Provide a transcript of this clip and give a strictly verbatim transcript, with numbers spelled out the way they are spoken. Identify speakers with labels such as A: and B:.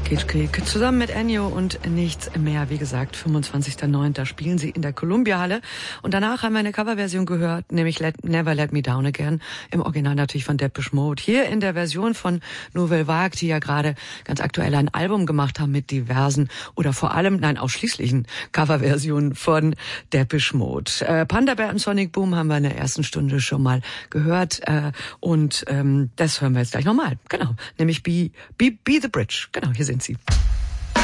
A: Kitschkrieg zusammen mit Ennio und nichts mehr. Wie gesagt, fünfundzwanzigster neunter spielen sie in der Columbia-Halle. Und danach haben wir eine Coverversion gehört, nämlich Let, Never Let Me Down Again. Im Original natürlich von Depeche Mode. Hier in der Version von Nouvelle Vague, die ja gerade ganz aktuell ein Album gemacht haben mit diversen oder vor allem, nein, ausschließlichen Coverversionen von Depeche Mode. Äh, Panda Bear und Sonic Boom haben wir in der ersten Stunde schon mal gehört. Äh, und ähm, das hören wir jetzt gleich nochmal. Genau, nämlich Be, Be, Be the Bridge. Genau, hier sind sie.